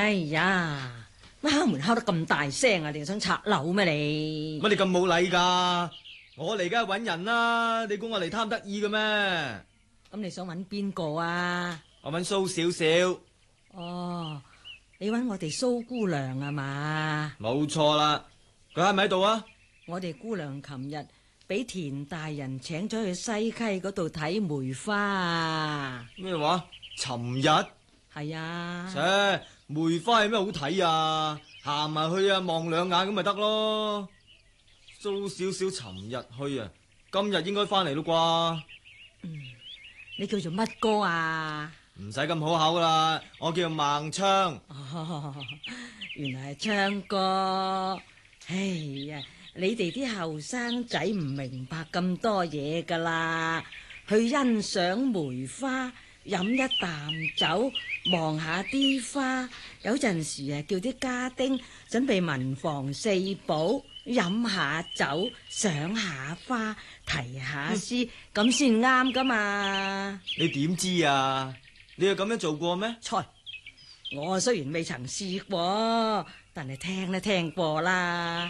哎呀，乜敲門敲得咁大聲啊？你想拆樓咩你？ 乜你咁冇禮噶？我嚟梗係搵人啦，你估我嚟貪得意嘅咩？ 咁你想搵邊個啊？ 我搵蘇少少。 哦，你搵我哋蘇姑娘啊嘛？ 冇錯啦，佢喺咪喺度啊？ 我哋姑娘琴日俾田大人請咗去西溪嗰度睇梅花啊！ 咩話？尋日？ 係啊。 切，梅花有咩好睇啊？行埋去啊，望兩眼咁咪得咯。蘇少少尋日去啊，今日應該翻嚟咯啩？ 你叫做乜哥啊？ 唔使咁好口啦，我叫孟昌。 哦，原來係昌哥。哎呀，你哋啲後生仔唔明白咁多嘢噶啦，去欣賞梅花，飲一啖酒，望下啲花，有陣時啊叫啲家丁準備文房四寶，飲下酒，賞下花，提下詩，咁先啱噶嘛。 你點知啊？你有咁樣做過咩？ 菜，我雖然未曾試過，但係聽都聽過啦。